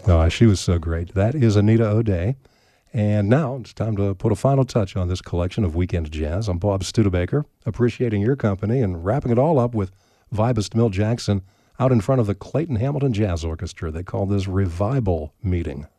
No, she was so great. That is Anita O'Day. And now it's time to put a final touch on this collection of Weekend Jazz. I'm Bob Studebaker, appreciating your company and wrapping it all up with vibist Milt Jackson out in front of the Clayton Hamilton Jazz Orchestra. They call this Revival Meeting.